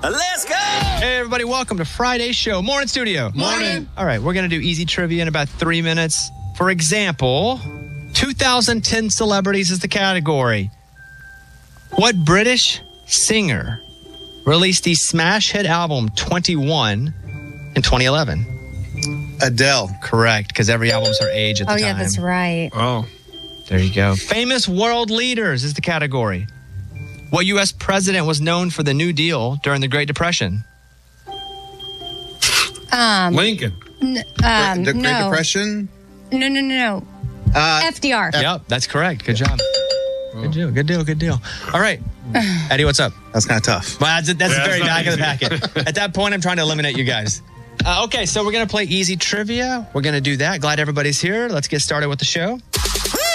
Let's go! Hey, everybody, welcome to Friday's show. Morning, studio. Morning. All right, we're going to do easy trivia in about 3 minutes. For example, 2010 celebrities is the category. What British singer released the smash hit album 21 in 2011? Adele. Correct, because every album's her age at the time. Oh, yeah, that's right. Oh. There you go. Famous world leaders is the category. What U.S. president was known for the New Deal during the Great Depression? Lincoln. The Great No. Depression? No. FDR. Yep, that's correct. Good job. Good deal. All right. Eddie, what's up? That's kind of tough. Well, that's the very not back of the easy. packet. At that point, I'm trying to eliminate you guys. Okay, so we're going to play easy trivia. We're going to do that. Glad everybody's here. Let's get started with the show.